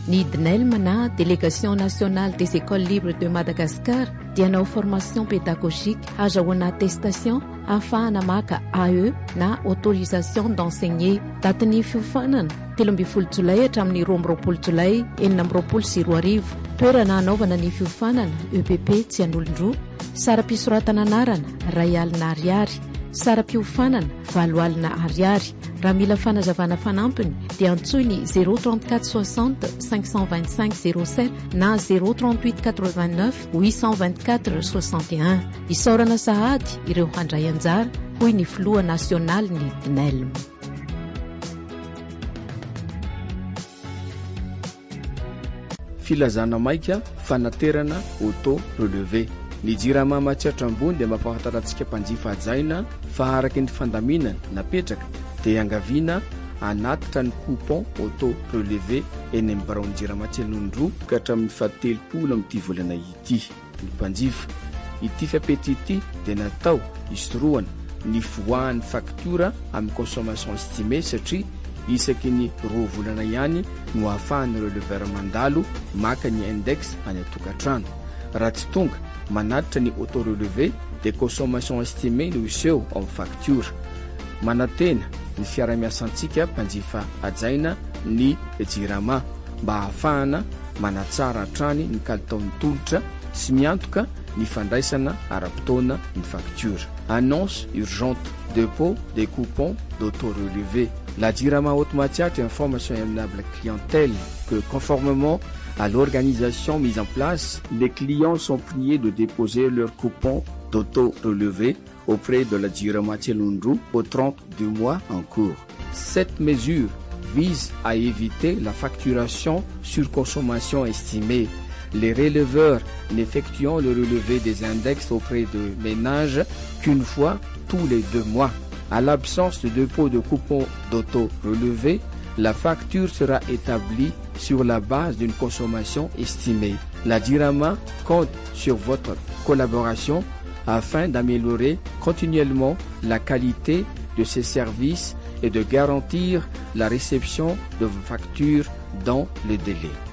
Ny DNELM na Délégation nationale des écoles libres de Madagascar dia hanao formation pédagogique azahoana attestation ahafahana maka AE na autorisation d'enseigner. Datin'ny fiofanana 13 Jolay hatramin'ny 12 Jolay 2024. Toerana hanaovana ny fiofanana EPP Tsian'olondroa. Sara-pisoratana anarana ray alina ariary. Sara-piofanana 7 alina ariary. Raha mila fanazavana fanampiny dia antsoiny 034 60 525 07 na 038 89 824 61. Isaorana sahady ireo handray anjara hoy ny filoha nasionaly ny DNELM. Filazana maika fanaterana auto relevé. Ny jirama matsiatra ambony dia mampahafantarantsika mpanjifa hajaina fa araky ny fandaminana napetraka dia angaviana anatitra ny coupon auto relevé eny amin'ny barao ny jirama Tsian'olondroa ka hatramin'ny 17 amin'ity volana ity. Ny mpanjifa ity fiapety ity dia natao hisoroana ny fivoahan'ny facture amin'ny consommation estimée satria isaky ny 2 volana ihany no ahafahan'ny releveur mandalo maka ny index any atokantrano. Raha tsy tonga manatitra ny auto relevé de consommation estimée no iseho amin'ny facture. Manatena ny fiara-miasantsika mpanjifa hajaina ny jirama mba ahafahana manatsara hatrany ny kalitaon'ny tolotra sy miantoka ny fandraisana ara-potoana ny facture. Annonce urgente dépôt des coupons d'auto-relevé. La Jirama Haute-Mathiat informe son aimable clientèle que conformément à l'organisation mise en place, les clients sont priés de déposer leurs coupons d'auto-relevé auprès de la Jirama Tsian'olondroa au 30 du mois en cours. Cette mesure vise à éviter la facturation sur consommation estimée. Les releveurs n'effectuant le relevé des index auprès de ménages qu'une fois tous les 2 mois. À l'absence de dépôt de coupons d'auto-relevé, la facture sera établie sur la base d'une consommation estimée. La Jirama compte sur votre collaboration afin d'améliorer continuellement la qualité de ses services et de garantir la réception de vos factures dans les délais.